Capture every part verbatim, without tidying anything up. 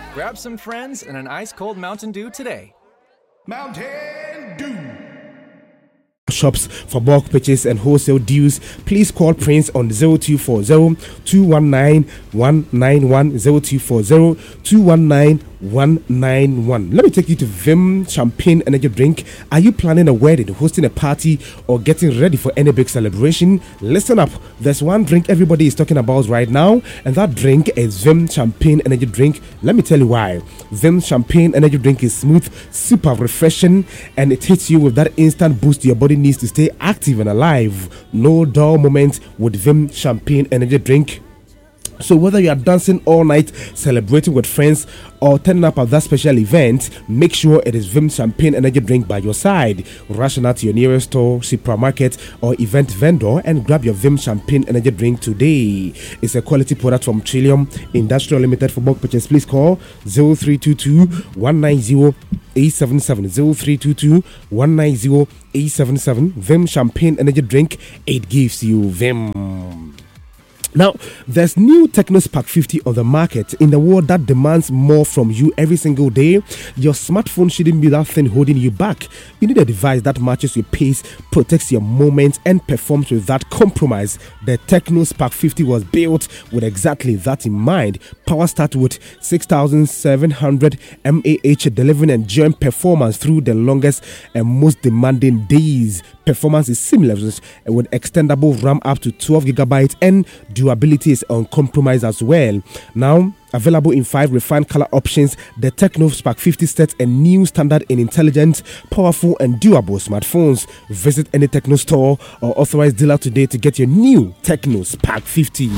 Grab some friends and an ice-cold Mountain Dew today. Mountain Dew. Shops for bulk purchase and wholesale deals, please call Prince on zero two four zero, two one nine, one nine one, zero two four zero, two one nine, one nine one. Let me take you to Vim Champagne Energy Drink. Are you planning a wedding, hosting a party, or getting ready for any big celebration? Listen up. There's one drink everybody is talking about right now, and that drink is Vim Champagne Energy Drink. Let me tell you why. Vim Champagne Energy Drink is smooth, super refreshing, and it hits you with that instant boost your body needs to stay active and alive. No dull moments with Vim Champagne Energy Drink. So whether you are dancing all night, celebrating with friends, or turning up at that special event, make sure it is Vim Champagne Energy Drink by your side. Rush out to your nearest store, supermarket, or event vendor and grab your Vim Champagne Energy Drink today. It's a quality product from Trillium Industrial Limited. For bulk purchase, please call zero three two two, one nine zero, eight seven seven, zero three two two, one nine zero, eight seven seven. Vim Champagne Energy Drink, it gives you Vim. Now, there's new Tecno Spark fifty on the market in the world that demands more from you every single day. Your smartphone shouldn't be that thing holding you back. You need a device that matches your pace, protects your moments, and performs without compromise. The Tecno Spark fifty was built with exactly that in mind. Power starts with six thousand seven hundred milliamp hours, delivering enduring performance through the longest and most demanding days. Performance is seamless with extendable RAM up to twelve gigabytes, and durability is uncompromised as well. Now, available in five refined color options, the Tecno Spark fifty sets a new standard in intelligent, powerful, and durable smartphones. Visit any Tecno store or authorized dealer today to get your new Tecno Spark fifty.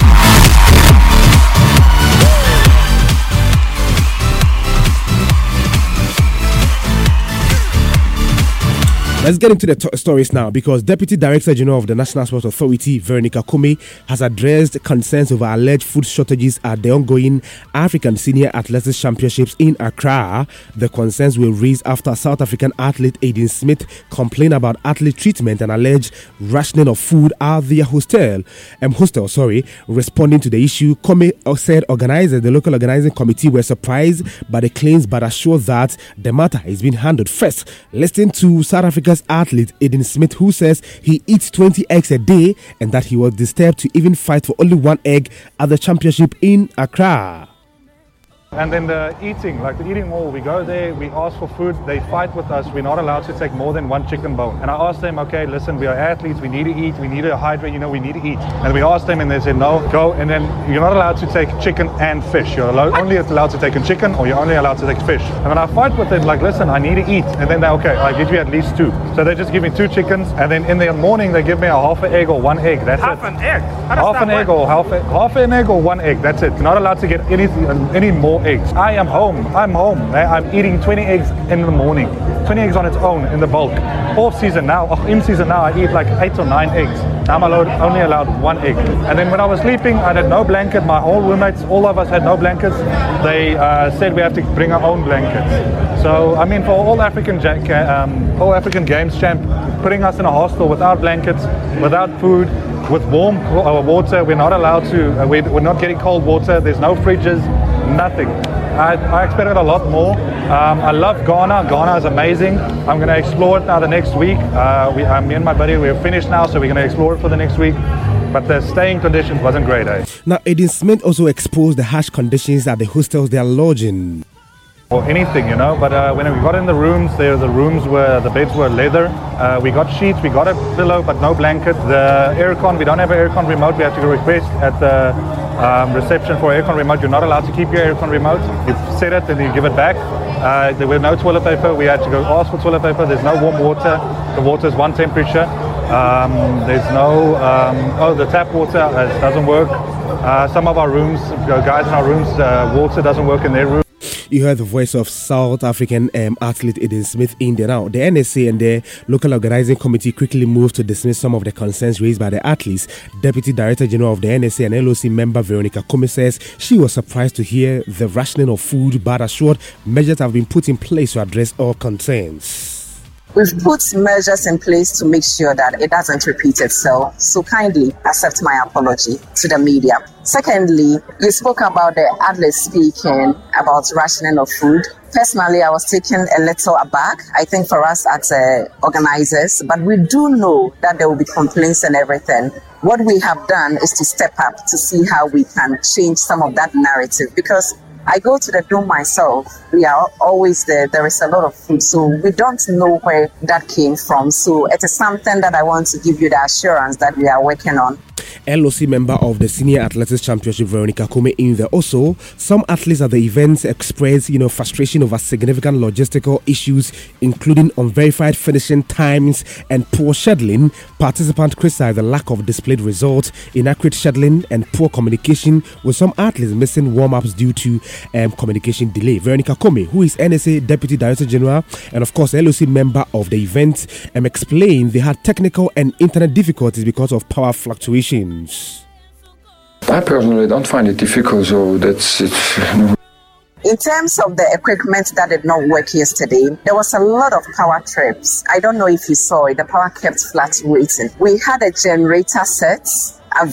Let's get into the t- stories now, because Deputy Director General of the National Sports Authority, Veronica Kome, has addressed concerns over alleged food shortages at the ongoing African Senior Athletics Championships in Accra. The concerns were raised after South African athlete Aiden Smith complained about athlete treatment and alleged rationing of food at their hostel. Um, hostel, sorry. Responding to the issue, Kome said organizers, the local organizing committee, were surprised by the claims but assured that the matter is being handled. First, listen to South Africa's athlete Aiden Smith, who says he eats twenty eggs a day and that he was disturbed to even fight for only one egg at the championship in Accra. And then the eating, like the eating hall, we go there, we ask for food, they fight with us, we're not allowed to take more than one chicken bone. And I asked them, okay, listen, we are athletes, we need to eat, we need to hydrate, you know, we need to eat. And we asked them and they said, no, go, and then you're not allowed to take chicken and fish. You're only allowed to take a chicken, or you're only allowed to take fish. And then I fight with them, like, listen, I need to eat. And then they, okay, I give you at least two. So they just give me two chickens, and then in the morning they give me a half an egg or one egg, that's half it. Half an egg? How does half that an work? egg or half, a, half an egg or one egg, that's it. You're not allowed to get any, any more eggs. I am home. I'm home. I'm eating twenty eggs in the morning. twenty eggs on its own in the bulk. Off season now, in season now, I eat like eight or nine eggs. Now I'm allowed, only allowed one egg. And then when I was sleeping, I had no blanket. My whole roommates, all of us had no blankets. They uh, said we have to bring our own blankets. So I mean, for all African um, all African Games champ, putting us in a hostel without blankets, without food, with warm water, we're not allowed to. Uh, we're, we're not getting cold water. There's no fridges, nothing. I, I expected a lot more. Um, I love Ghana. Ghana is amazing. I'm going to explore it now the next week. Uh, we, uh, me and my buddy, we're finished now, so we're going to explore it for the next week. But the staying conditions wasn't great, eh? Now, Aiden Smith also exposed the harsh conditions at the hostels they are lodging. Or anything, you know, but uh, when we got in the rooms, there the rooms were, the beds were leather. Uh, we got sheets, we got a pillow, but no blanket. The aircon, we don't have an aircon remote. We have to request at the um, reception for aircon remote. You're not allowed to keep your aircon remote. You set it and you give it back. Uh, there were no toilet paper. We had to go ask for toilet paper. There's no warm water. The water is one temperature. Um, there's no, um, oh, the tap water uh, doesn't work. Uh, some of our rooms, guys in our rooms, uh, water doesn't work in their room. You heard the voice of South African um, athlete Aiden Smith in there. Now, the N S A and the local organizing committee quickly moved to dismiss some of the concerns raised by the athletes. Deputy Director General of the N S A and L O C member Veronica Kome says she was surprised to hear the rationing of food, but assured measures have been put in place to address all concerns. We've put measures in place to make sure that it doesn't repeat itself. So kindly accept my apology to the media. Secondly, you spoke about the athletes speaking about rationing of food. Personally, I was taken a little aback, I think, for us as uh, organizers, but we do know that there will be complaints and everything. What we have done is to step up to see how we can change some of that narrative, because I go to the dome myself. We are always there. There is a lot of food, so we don't know where that came from. So it is something that I want to give you the assurance that we are working on. L O C member of the Senior Athletics Championship, Veronica Kome, in there. Also, some athletes at the events expressed, you know, frustration over significant logistical issues, including unverified finishing times and poor scheduling. Participants criticized the lack of displayed results, inaccurate scheduling, and poor communication, with some athletes missing warm-ups due to um, communication delay. Veronica Kome, who is N S A Deputy Director General and, of course, L O C member of the event, um, explained they had technical and internet difficulties because of power fluctuations. I personally don't find it difficult, so that's it. No. In terms of the equipment that did not work yesterday, there was a lot of power trips. I don't know if you saw it, the power kept fluctuating. We had a generator set